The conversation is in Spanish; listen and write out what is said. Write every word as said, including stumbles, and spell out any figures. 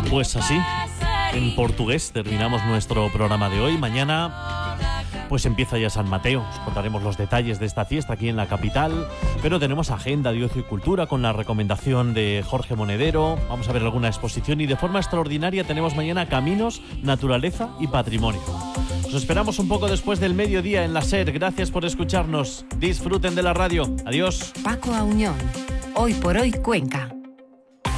Pues así, en portugués terminamos nuestro programa de hoy. Mañana pues empieza ya San Mateo. Os contaremos los detalles de esta fiesta aquí en la capital, pero tenemos agenda de ocio y cultura con la recomendación de Jorge Monedero. Vamos a ver alguna exposición y de forma extraordinaria tenemos mañana Caminos, Naturaleza y Patrimonio. Os esperamos un poco después del mediodía en la SER. Gracias por escucharnos. Disfruten de la radio. Adiós. Paco Auñón. Hoy por hoy Cuenca.